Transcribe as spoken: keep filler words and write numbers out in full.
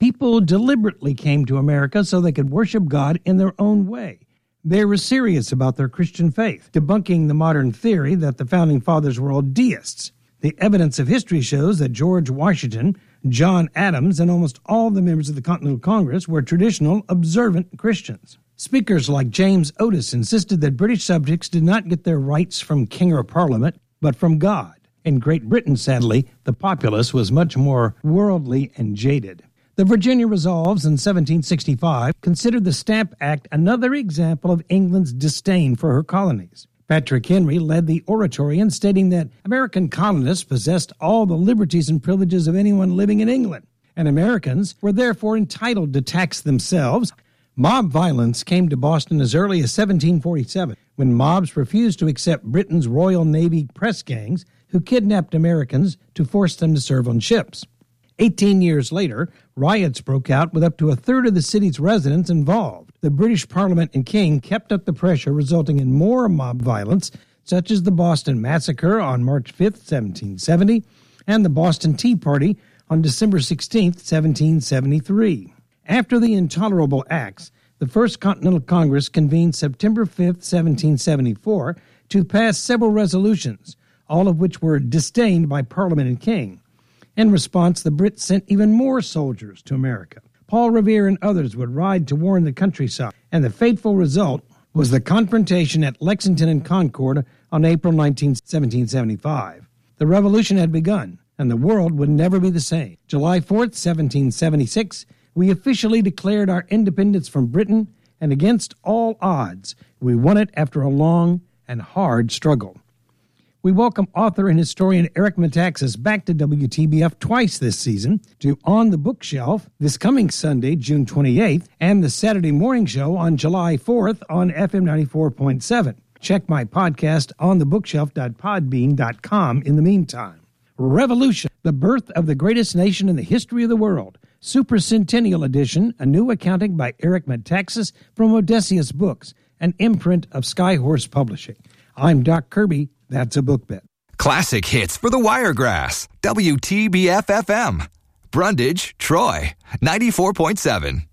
People deliberately came to America so they could worship God in their own way. They were serious about their Christian faith, debunking the modern theory that the Founding Fathers were all deists. The evidence of history shows that George Washington, John Adams, and almost all the members of the Continental Congress were traditional, observant Christians. Speakers like James Otis insisted that British subjects did not get their rights from king or parliament, but from God. In Great Britain, sadly, the populace was much more worldly and jaded. The Virginia Resolves in seventeen sixty-five considered the Stamp Act another example of England's disdain for her colonies. Patrick Henry led the oratory in stating that American colonists possessed all the liberties and privileges of anyone living in England, and Americans were therefore entitled to tax themselves. Mob violence came to Boston as early as seventeen forty-seven, when mobs refused to accept Britain's Royal Navy press gangs who kidnapped Americans to force them to serve on ships. Eighteen years later, riots broke out with up to a third of the city's residents involved. The British Parliament and King kept up the pressure, resulting in more mob violence, such as the Boston Massacre on March fifth, seventeen seventy, and the Boston Tea Party on December sixteenth, seventeen seventy-three. After the Intolerable Acts, the First Continental Congress convened September fifth, seventeen seventy-four, to pass several resolutions, all of which were disdained by Parliament and King. In response, the Brits sent even more soldiers to America. Paul Revere and others would ride to warn the countryside, and the fateful result was the confrontation at Lexington and Concord on April nineteenth, seventeen seventy-five. The revolution had begun, and the world would never be the same. July fourth, seventeen seventy-six, we officially declared our independence from Britain, and against all odds, we won it after a long and hard struggle. We welcome author and historian Eric Metaxas back to W T B F twice this season, to On the Bookshelf this coming Sunday, June twenty-eighth, and the Saturday morning show on July fourth on F M ninety-four point seven. Check my podcast on the bookshelf dot podbean dot com in the meantime. Revolution, the birth of the greatest nation in the history of the world. Supercentennial Edition, a new accounting by Eric Metaxas from Odysseus Books, an imprint of Skyhorse Publishing. I'm Doc Kirby. That's a book bet. Classic hits for the Wiregrass. W T B F F M. Brundage, Troy. ninety-four point seven.